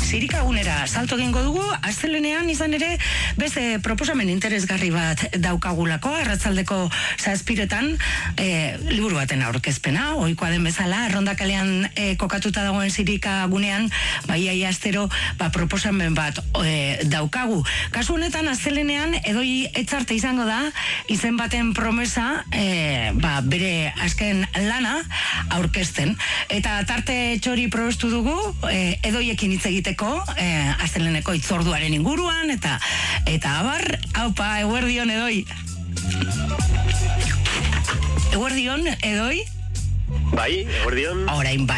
Zirikagunera salto egingo dugu, astelenean izan ere beste proposamen interesgarri bat daukagulako, arratsaldeko 7:00 liburu baten aurkezpena, ohikoa den bezala, Errondakalean kokatuta dagoen Zirikagunean, iaia astero proposamen bat daukagu. Kasu honetan astelenean Edoi Etxarte izango da, izen baten promesa, bere azken lana aurkezten. Eta tarte txori probestu dugu, Edoiekin hitz egiteko, asteleneko hitzorduaren inguruan, eta abar, haupa, eguerdion, Edoi. Eguerdion, Edoi? Bai, eguerdion. Orain bai.